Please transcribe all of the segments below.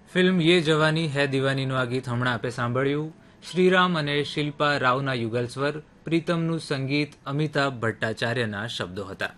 Film યે જવાની હૈ દીવાનીનું આ ગીત હમણાં આપે સાંભળ્યું. શ્રીરામ અને શિલ્પા રાવના યુગલ સ્વર, પ્રીતમનું સંગીત, અમિતાભ ભટ્ટાચાર્યના શબ્દો હતા.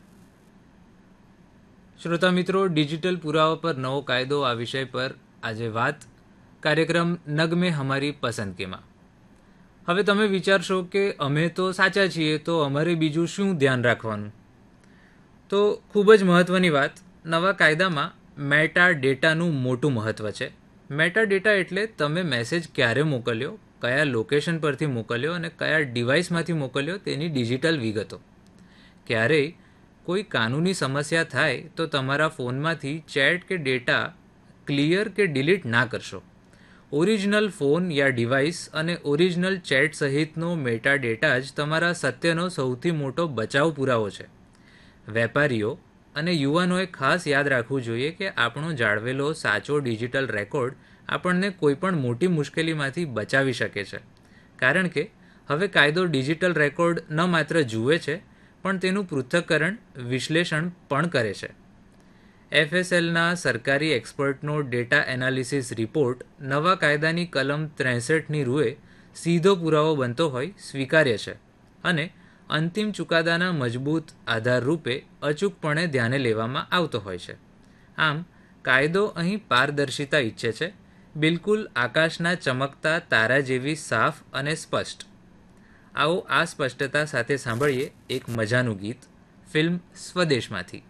શ્રોતા મિત્રો, ડિજિટલ પુરાવા પર નવો કાયદો આ વિષય પર આજે વાત. કાર્યક્રમ નગમે હમારી પસંદગીમાં. હવે તમે વિચારશો કે અમે તો સાચા છીએ, તો અમારે બીજું શું ધ્યાન રાખવાનું? તો ખૂબ જ મહત્વની વાત, નવા કાયદામાં મેટા ડેટાનું મોટું મહત્વ છે. મેટા ડેટા એટલે તમે મેસેજ ક્યારે મોકલ્યો, કયા લોકેશન પરથી મોકલ્યો અને કયા ડિવાઇસમાંથી મોકલ્યો તેની ડિજિટલ વિગતો. ક્યારેય કોઈ કાનૂની સમસ્યા થાય તો તમારા ફોનમાંથી ચેટ કે ડેટા ક્લિયર કે ડિલીટ ના કરશો. ઓરિજિનલ ફોન યા ડિવાઇસ અને ઓરિજિનલ ચેટ સહિતનો મેટા ડેટા જ તમારા સત્યનો સૌથી મોટો બચાવ પુરાવો છે. વેપારીઓ અને યુવાનોએ ખાસ યાદ રાખવું જોઈએ કે આપણો જાળવેલો સાચો ડિજિટલ રેકોર્ડ આપણને કોઈપણ મોટી મુશ્કેલીમાંથી બચાવી શકે છે. કારણ કે હવે કાયદો ડિજિટલ રેકોર્ડ ન માત્ર જુએ છે, પણ તેનું પૃથ્થકરણ, વિશ્લેષણ પણ કરે છે. FSLના સરકારી એક્સપર્ટનો ડેટા એનાલિસિસ રિપોર્ટ નવા કાયદાની કલમ 63ની રૂએ સીધો પુરાવો બનતો હોય સ્વીકાર્ય છે અને અંતિમ ચુકાદાના મજબૂત આધાર રૂપે અચૂકપણે ધ્યાને લેવામાં આવતો હોય છે. આમ કાયદો અહીં પારદર્શિતા ઈચ્છે છે, બિલકુલ આકાશના ચમકતા તારા જેવી સાફ અને સ્પષ્ટ. આવો આ સ્પષ્ટતા સાથે સાંભળીએ એક મજાનું ગીત ફિલ્મ સ્વદેશમાંથી.